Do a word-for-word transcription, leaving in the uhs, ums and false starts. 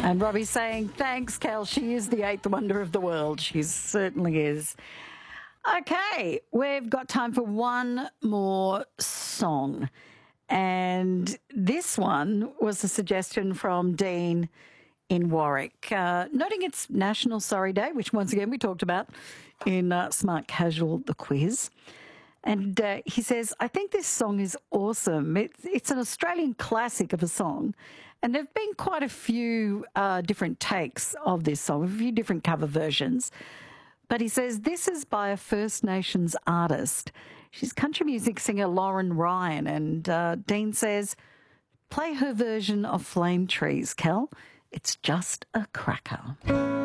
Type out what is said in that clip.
And Robbie's saying, thanks, Kel. She is the eighth wonder of the world. She certainly is. Okay, we've got time for one more song. And this one was a suggestion from Dean in Warwick, uh, noting it's National Sorry Day, which once again we talked about in uh, Smart Casual, the quiz. And uh, he says, I think this song is awesome. It's, it's an Australian classic of a song. And there have been quite a few uh, different takes of this song, a few different cover versions. But he says, this is by a First Nations artist. She's country music singer Lauren Ryan. And uh, Dean says, play her version of Flame Trees, Kel. It's just a cracker.